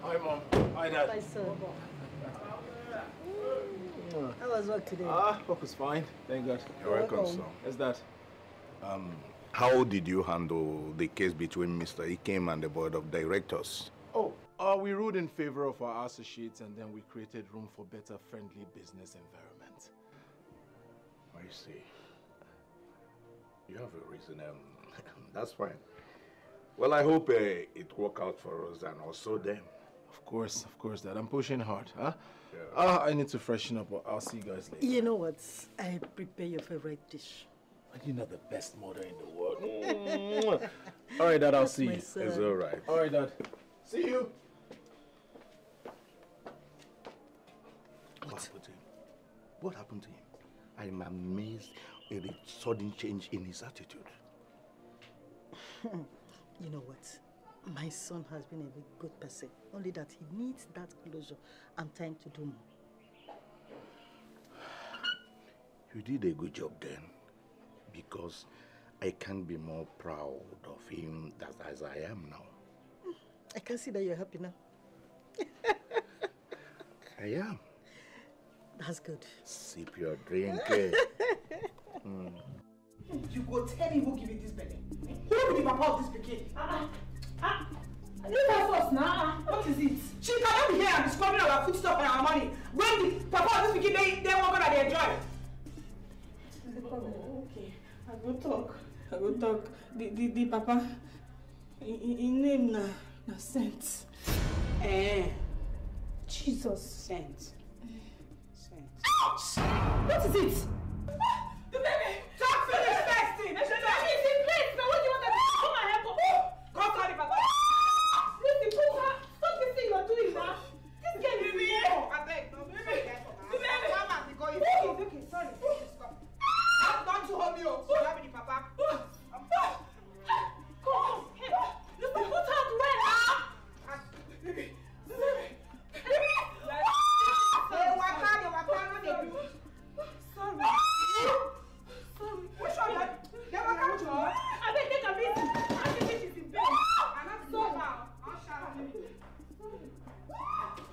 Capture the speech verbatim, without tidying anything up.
Hi, Mom. Hi, Dad. Hi, son. How was work today? Ah, work was fine. Thank God. You're welcome, sir. Where's that? Um, how did you handle the case between Mister Ikem and the board of directors? Oh, uh, we ruled in favor of our associates and then we created room for better friendly business environment. I see. You have a reason. Um, that's fine. Well, I hope uh, it work out for us and also them. Of course, of course, Dad. I'm pushing hard, huh? Yeah. Uh, I need to freshen up, but I'll see you guys later. You know what? I prepare your favorite dish. You're not the best mother in the world. All right, Dad, I'll That's see my you. son. It's all right. All right, Dad. See you. What happened to him? What happened to him? I'm amazed at the sudden change in his attitude. You know what? My son has been a very good person. Only that he needs that closure and time to do more. You did a good job then, because I can't be more proud of him that, as I am now. I can see that you're happy now. I am. That's good. Sip your drink. eh? mm. You go tell him who give you this belly. Who be the papa of this pikin? Ah, ah, leave her first now. What is it? She cannot be here and be scrubbing our foodstuff and our money. When the papa of this pikin, they, they won't go that they enjoy. Oh, okay, I go talk. I go talk. The the the papa, in name na na Saint. Eh, Jesus. Saint. Saint. Ouch! What is it?